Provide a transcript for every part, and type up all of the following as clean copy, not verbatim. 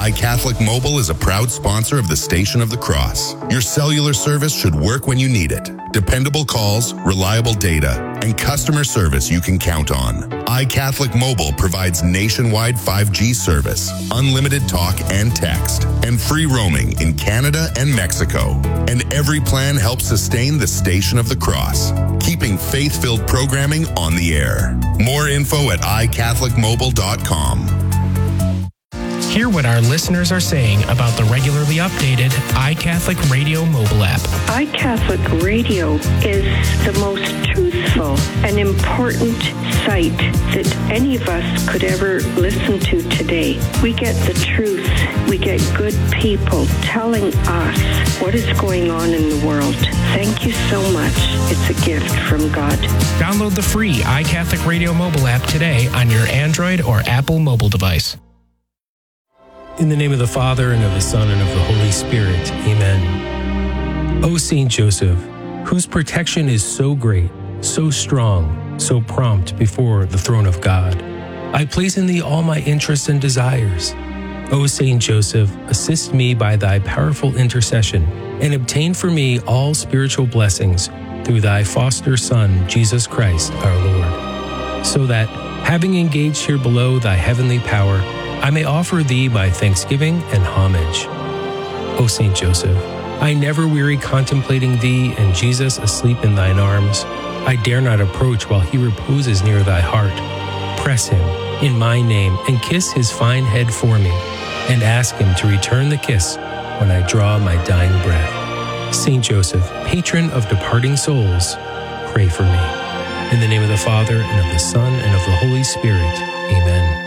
iCatholic Mobile is a proud sponsor of the Station of the Cross. Your cellular service should work when you need it. Dependable calls, reliable data, and customer service you can count on. iCatholic Mobile provides nationwide 5G service, unlimited talk and text, and free roaming in Canada and Mexico. And every plan helps sustain the Station of the Cross, keeping faith-filled programming on the air. More info at iCatholicMobile.com. Hear what our listeners are saying about the regularly updated iCatholic Radio mobile app. iCatholic Radio is the most truthful and important site that any of us could ever listen to today. We get the truth. We get good people telling us what is going on in the world. Thank you so much. It's a gift from God. Download the free iCatholic Radio mobile app today on your Android or Apple mobile device. In the name of the Father, and of the Son, and of the Holy Spirit. Amen. O Saint Joseph, whose protection is so great, so strong, so prompt before the throne of God, I place in thee all my interests and desires. O Saint Joseph, assist me by thy powerful intercession, and obtain for me all spiritual blessings through thy foster Son, Jesus Christ, our Lord, so that, having engaged here below thy heavenly power, I may offer thee my thanksgiving and homage. O Saint Joseph, I never weary contemplating thee and Jesus asleep in thine arms. I dare not approach while he reposes near thy heart. Press him in my name and kiss his fine head for me, and ask him to return the kiss when I draw my dying breath. Saint Joseph, patron of departing souls, pray for me. In the name of the Father, and of the Son, and of the Holy Spirit. Amen.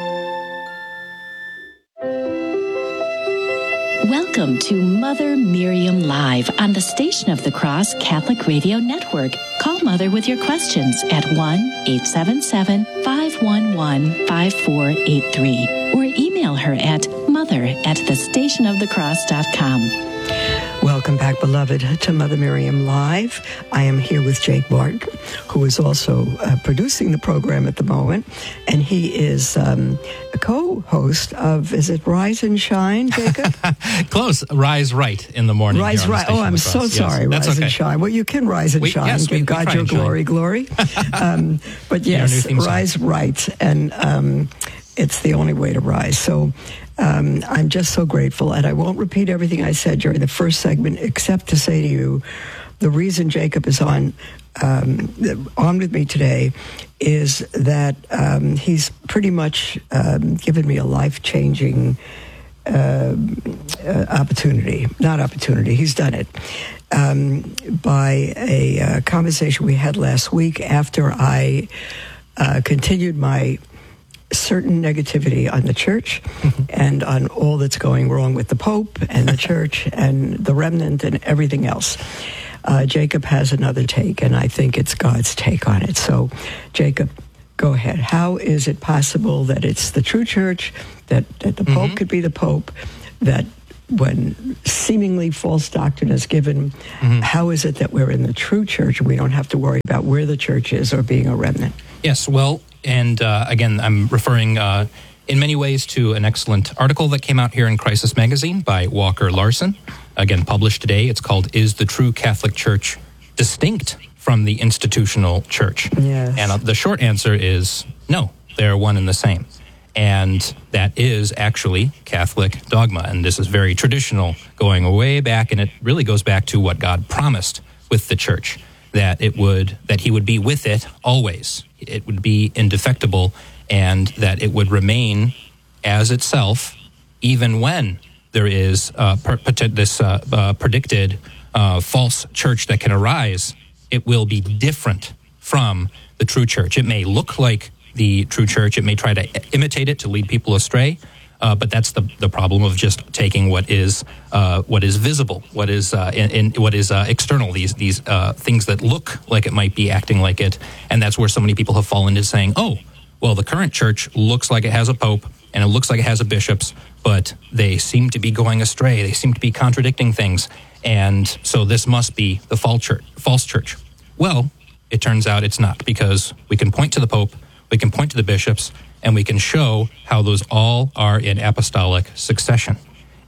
Welcome to Mother Miriam Live on the Station of the Cross Catholic Radio Network. Call Mother with your questions at 1-877-511-5483 or email her at mother@thestationofthecross.com. Welcome back, beloved, to Mother Miriam Live. I am here with Jake Martin, who is also producing the program at the moment, and he is a co-host of, is it Rise and Shine, Jacob? Close. Rise Right in the morning. Rise Right. Oh, I'm so sorry. Yes, Rise and Shine. Well, you can rise and shine. Yes, Give God your glory. But yes, Rise Right. And it's the only way to rise. So I'm just so grateful, and I won't repeat everything I said during the first segment, except to say to you, the reason Jacob is on with me today is that he's pretty much given me a life-changing opportunity. Not opportunity, he's done it. By a conversation we had last week after I continued my certain negativity on the church and on all that's going wrong with the Pope and the church and the remnant and everything else. Jacob has another take, and I think it's God's take on it. So, Jacob, go ahead. How is it possible that it's the true church, that the Pope could be the Pope, that when seemingly false doctrine is given, how is it that we're in the true church and we don't have to worry about where the church is or being a remnant? Yes, well, and again, I'm referring in many ways to an excellent article that came out here in Crisis Magazine by Walker Larson, again published today. It's called, Is the True Catholic Church Distinct from the Institutional Church? Yes. And the short answer is no, they're one and the same. And that is actually Catholic dogma. And this is very traditional, going way back, and it really goes back to what God promised with the church, that he would be with it always. It would be indefectible, and that it would remain as itself, even when there is this predicted false church that can arise. It will be different from the true church. It may look like the true church. It may try to imitate it to lead people astray, but that's the problem of just taking what is visible, what is external. These things that look like it might be acting like it, and that's where so many people have fallen into saying, "Oh, well, the current church looks like it has a pope and it looks like it has a bishops, but they seem to be going astray. They seem to be contradicting things, and so this must be the false church." Well, it turns out it's not, because we can point to the pope, we can point to the bishops, and we can show how those all are in apostolic succession.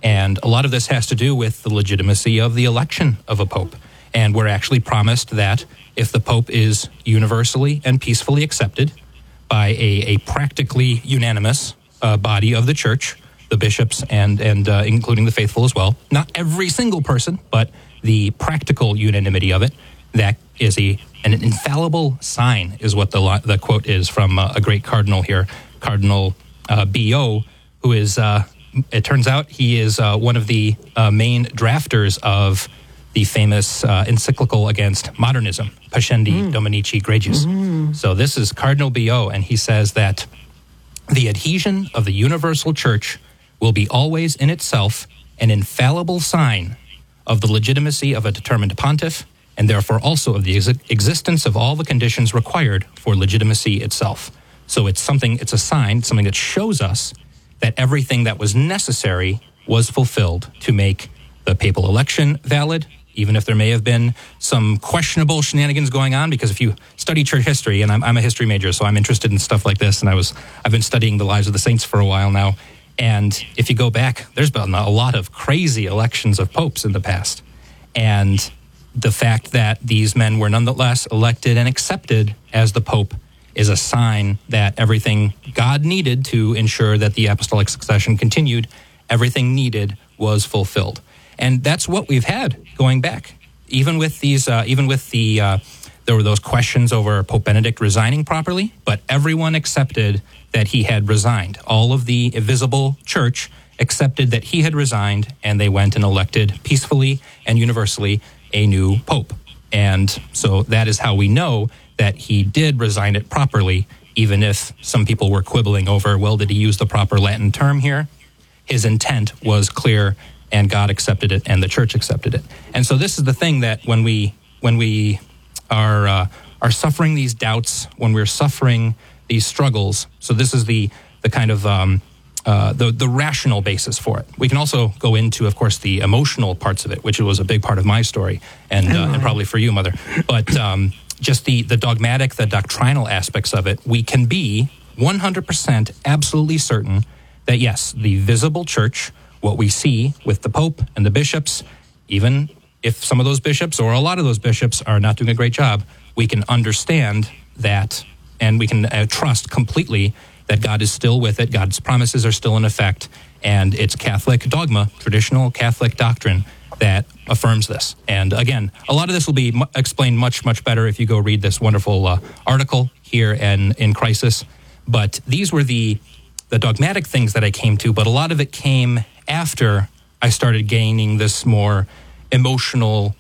And a lot of this has to do with the legitimacy of the election of a pope. And we're actually promised that if the pope is universally and peacefully accepted by a practically unanimous body of the church, the bishops and including the faithful as well, not every single person, but the practical unanimity of it, that is an infallible sign, is what the quote is from a great cardinal here, Cardinal B.O., who is, it turns out, he is one of the main drafters of the famous encyclical against modernism, Pascendi Dominici Gregis. So this is Cardinal B.O., and he says that the adhesion of the universal church will be always in itself an infallible sign of the legitimacy of a determined pontiff, and therefore also of the existence of all the conditions required for legitimacy itself. So it's a sign, something that shows us that everything that was necessary was fulfilled to make the papal election valid, even if there may have been some questionable shenanigans going on, because if you study church history, and I'm a history major, so I'm interested in stuff like this, and I've been studying the lives of the saints for a while now, and if you go back, there's been a lot of crazy elections of popes in the past. And the fact that these men were nonetheless elected and accepted as the pope is a sign that everything God needed to ensure that the apostolic succession continued, everything needed was fulfilled. And that's what we've had going back. Even with there were those questions over Pope Benedict resigning properly, but everyone accepted that he had resigned. All of the visible church accepted that he had resigned, and they went and elected peacefully and universally a new pope. And so that is how we know that he did resign it properly, even if some people were quibbling over, well, did he use the proper Latin term here? His intent was clear, and God accepted it, and the church accepted it. And so this is the thing, that when we are suffering these doubts, when we're suffering these struggles, so this is the kind of the rational basis for it. We can also go into, of course, the emotional parts of it, which was a big part of my story, and probably for you, Mother. But just the dogmatic, the doctrinal aspects of it, we can be 100% absolutely certain that, yes, the visible church, what we see with the Pope and the bishops, even if some of those bishops or a lot of those bishops are not doing a great job, we can understand that, and we can trust completely that God is still with it, God's promises are still in effect, and it's Catholic dogma, traditional Catholic doctrine, that affirms this. And again, a lot of this will be explained much, much better if you go read this wonderful article here in Crisis. But these were the dogmatic things that I came to, but a lot of it came after I started gaining this more emotional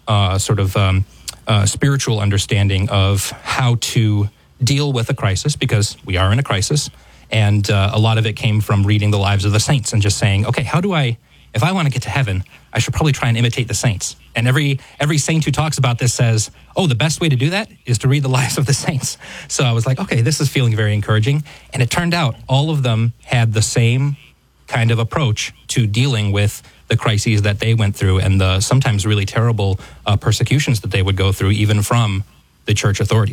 spiritual understanding of how to deal with a crisis, because we are in a crisis. And a lot of it came from reading the lives of the saints and just saying, okay, if I want to get to heaven, I should probably try and imitate the saints. And every saint who talks about this says, oh, the best way to do that is to read the lives of the saints. So I was like, okay, this is feeling very encouraging. And it turned out all of them had the same kind of approach to dealing with the crises that they went through and the sometimes really terrible persecutions that they would go through, even from the church authorities.